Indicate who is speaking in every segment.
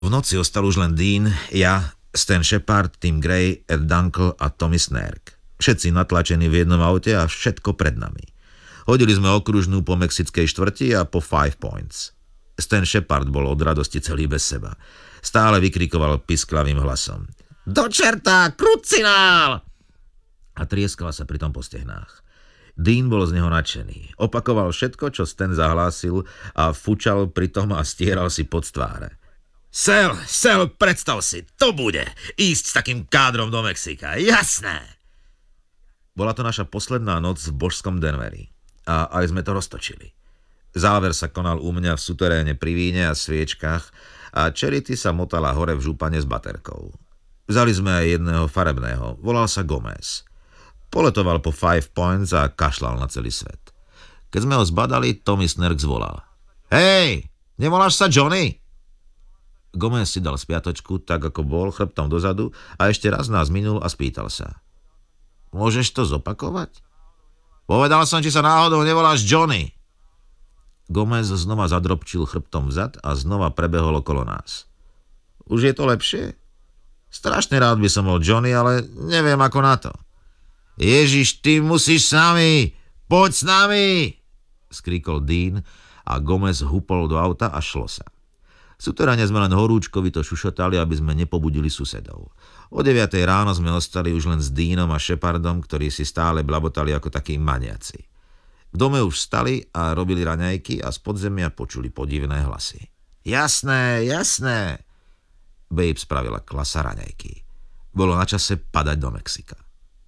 Speaker 1: V noci ostal už len Dean, ja, Stan Shepard, Tim Gray, Ed Dunkel a Tommy Snark. Všetci natlačení v jednom aute a všetko pred nami. Hodili sme okružnú po mexickej štvrti a po 5 Points. Stan Shepard bol od radosti celý bez seba. Stále vykrikoval pisklavým hlasom. Do čerta, krucinál! A trieskala sa pritom po stehnách. Dean bol z neho nadšený. Opakoval všetko, čo Stan zahlásil a fučal pritom a stieral si pod tváre. Sel, predstav si, to bude ísť s takým kádrom do Mexika, jasné! Bola to naša posledná noc v božskom Denveri a aj sme to roztočili. Záver sa konal u mňa v suteréne pri víne a sviečkach a Charity sa motala hore v župane s baterkou. Vzali sme aj jedného farebného, volal sa Gomez. Poletoval po 5 Points a kašľal na celý svet. Keď sme ho zbadali, Tommy Snark zvolal. Hej, nevoláš sa Johnny? Gomez si dal spiatočku, tak ako bol, chrbtom dozadu a ešte raz nás minul a spýtal sa. Môžeš to zopakovať? Povedal som, či sa náhodou nevoláš Johnny. Gomez znova zadropčil chrbtom vzad a znova prebehol okolo nás. Už je to lepšie? Strašne rád by som bol Johnny, ale neviem ako na to. Ježiš, ty musíš s nami! Poď s nami! Skríkol Dean a Gomez hupol do auta a šlo sa. V suteráne sme len horúčkovito šušotali, aby sme nepobudili susedov. O 9 ráno sme ostali už len s Deanom a Shepardom, ktorí si stále blabotali ako takí maniaci. V dome už vstali a robili raňajky a z podzemia počuli podivné hlasy. Jasné, jasné! Babe spravila klasa raňajky. Bolo na čase padať do Mexika.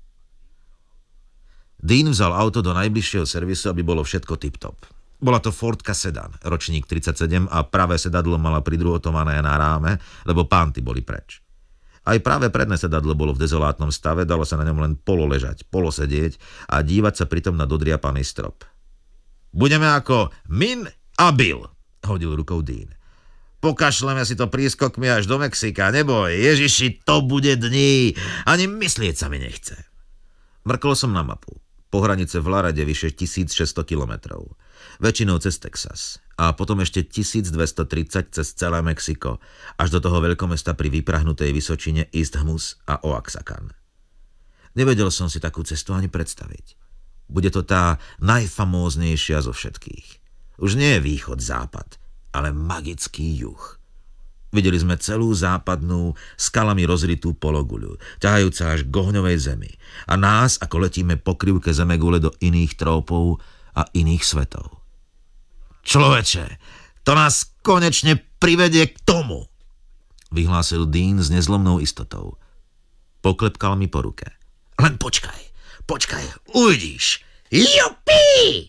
Speaker 1: Dean vzal auto do najbližšieho servisu, aby bolo všetko tip-top. Bola to Fordka sedan, ročník 37 a pravé sedadlo mala pridruhotované na ráme, lebo pánty boli preč. Aj práve predné sedadlo bolo v dezolátnom stave, dalo sa na ňom len pololežať, polosedieť a dívať sa pritom na dodriapaný strop. Budeme ako Min a Bill, hodil rukou Dean. Pokašleme si to prískokmi až do Mexika, neboj, Ježiši, to bude dní, ani myslieť sa mi nechce. Mrkol som na mapu. Pohranice v Larade vyše 1600 kilometrov. Väčšinou cez Texas a potom ešte 1230 cez celé Mexiko, až do toho veľkomesta pri vyprahnutej vysočine Isthmus a Oaxacan. Nevedel som si takú cestu ani predstaviť. Bude to tá najfamóznejšia zo všetkých. Už nie je východ-západ, ale magický juh. Videli sme celú západnú, skalami rozritú pologuľu, ťahajúca až k ohňovej zemi. A nás, ako letíme po krivke zemegule do iných trópov a iných svetov. Človeče, to nás konečne privedie k tomu, vyhlásil Dean s nezlomnou istotou. Poklepkal mi po ruke. Len počkaj, uvidíš. Jupi!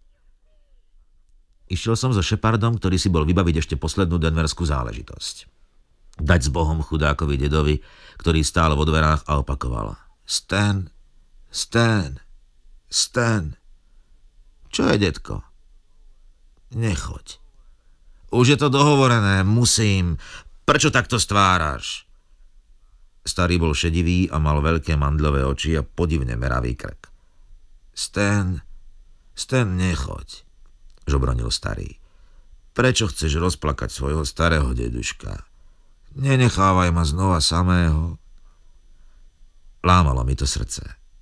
Speaker 1: Išiel som so Shepardom, ktorý si bol vybaviť ešte poslednú denverskú záležitosť. Dať s Bohom chudákovi dedovi, ktorý stál vo dverách a opakoval. Stan. Čo je, detko? Nechoď. Už je to dohovorené, musím. Prečo takto stváraš? Starý bol šedivý a mal veľké mandľové oči a podivne meravý krk. Stan, nechoď, žobronil starý. Prečo chceš rozplakať svojho starého deduška? Nenechávaj ma znova samého. Lámalo mi to srdce.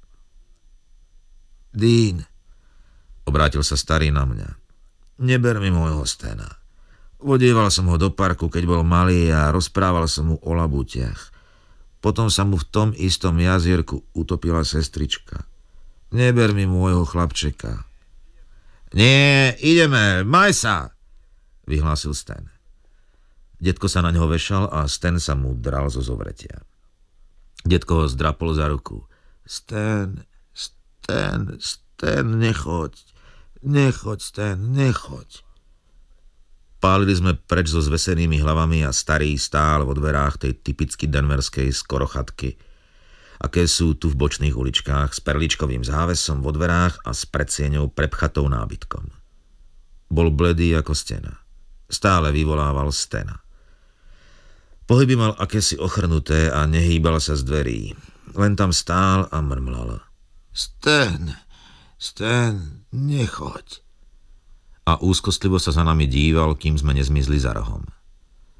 Speaker 1: Dean, obrátil sa starý na mňa. Neber mi môjho Stana. Vodieval som ho do parku, keď bol malý a rozprával som mu o labutiach. Potom sa mu v tom istom jazierku utopila sestrička. Neber mi môjho chlapčeka. Nie, ideme, maj sa, vyhlásil Stan. Detko sa na ňo vešal a Stan sa mu dral zo zovretia. Detko ho zdrapol za ruku. Stan, nechoď, Stan, nechoď. Pálili sme preč so zvesenými hlavami a starý stál vo dverách tej typicky denverskej skorochatky, aké sú tu v bočných uličkách, s perličkovým závesom vo dverách a s predsieňou prepchatou nábytkom. Bol bledý ako stena. Stále vyvolával Stana. Pohyby mal akési ochrnuté a nehýbal sa z dverí. Len tam stál a mrmlal. Stan, nechoď. A úzkostlivo sa za nami díval, kým sme nezmizli za rohom.